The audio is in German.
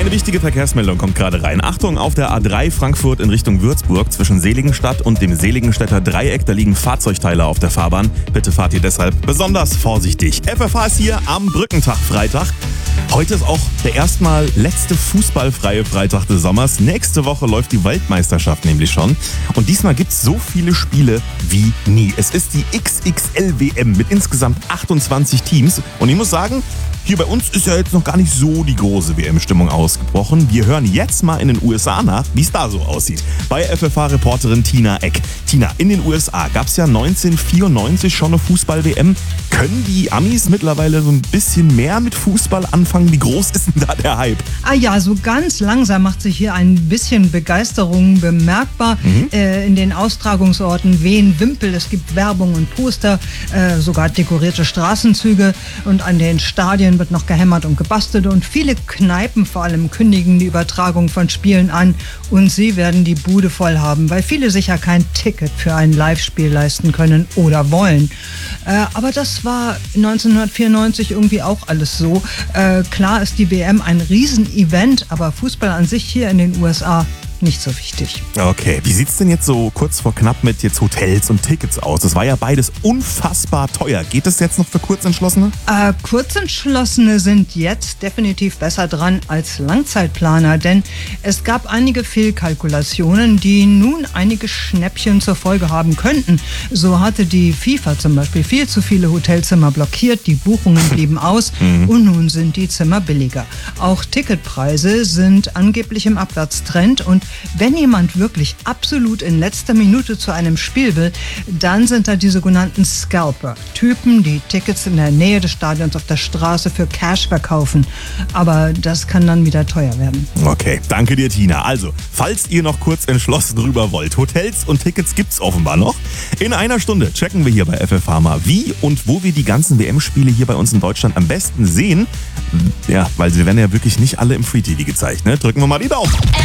Eine wichtige Verkehrsmeldung kommt gerade rein. Achtung, auf der A3 Frankfurt in Richtung Würzburg zwischen Seligenstadt und dem Seligenstädter Dreieck, da liegen Fahrzeugteile auf der Fahrbahn. Bitte fahrt ihr deshalb besonders vorsichtig. FFH ist hier am Brückentag Freitag. Heute ist auch der erstmal letzte fußballfreie Freitag des Sommers. Nächste Woche läuft die Weltmeisterschaft nämlich schon. Und diesmal gibt es so viele Spiele wie nie. Es ist die XXL-WM mit insgesamt 28 Teams. Und ich muss sagen, hier bei uns ist ja jetzt noch gar nicht so die große WM-Stimmung ausgebrochen. Wir hören jetzt mal in den USA nach, wie es da so aussieht. Bei FFH-Reporterin Tina Eck. Tina, in den USA gab es ja 1994 schon eine Fußball-WM. Können die Amis mittlerweile so ein bisschen mehr mit Fußball anfangen? Wie groß ist denn da der Hype? Ja, so ganz langsam macht sich hier ein bisschen Begeisterung bemerkbar. In den Austragungsorten wehen Wimpel, es gibt Werbung und Poster, sogar dekorierte Straßenzüge und an den Stadien wird noch gehämmert und gebastelt und viele Kneipen vor allem kündigen die Übertragung von Spielen an und sie werden die Bude voll haben, weil viele sicher kein Ticket für ein Live-Spiel leisten können oder wollen. Aber das war 1994 irgendwie auch alles so. Klar ist die WM ein Riesenevent, aber Fußball an sich hier in den USA nicht so wichtig. Okay, wie sieht's denn jetzt so kurz vor knapp mit jetzt Hotels und Tickets aus? Das war ja beides unfassbar teuer. Geht es jetzt noch für Kurzentschlossene? Kurzentschlossene sind jetzt definitiv besser dran als Langzeitplaner, denn es gab einige Fehlkalkulationen, die nun einige Schnäppchen zur Folge haben könnten. So hatte die FIFA zum Beispiel viel zu viele Hotelzimmer blockiert, die Buchungen blieben aus und nun sind die Zimmer billiger. Auch Ticketpreise sind angeblich im Abwärtstrend und wenn jemand wirklich absolut in letzter Minute zu einem Spiel will, dann sind da die sogenannten Scalper. Typen, die Tickets in der Nähe des Stadions auf der Straße für Cash verkaufen. Aber das kann dann wieder teuer werden. Okay, danke dir, Tina. Also, falls ihr noch kurz entschlossen rüber wollt, Hotels und Tickets gibt's offenbar noch. In einer Stunde checken wir hier bei FFH mal, wie und wo wir die ganzen WM-Spiele hier bei uns in Deutschland am besten sehen. Ja, weil sie werden ja wirklich nicht alle im Free TV gezeigt, ne? Drücken wir mal die Daumen.